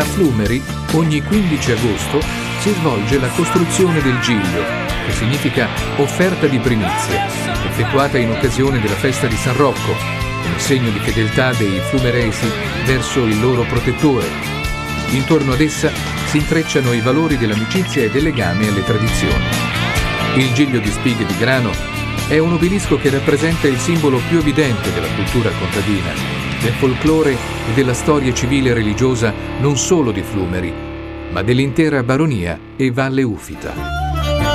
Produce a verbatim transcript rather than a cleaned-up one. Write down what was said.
Flumeri, ogni quindici agosto, si svolge la costruzione del Giglio, che significa offerta di primizia, effettuata in occasione della festa di San Rocco, come segno di fedeltà dei flumeresi verso il loro protettore. Intorno ad essa si intrecciano i valori dell'amicizia e del legame alle tradizioni. Il Giglio di spighe di grano è un obelisco che rappresenta il simbolo più evidente della cultura contadina, del folklore e della storia civile e religiosa non solo di Flumeri, ma dell'intera baronia e Valle Ufita.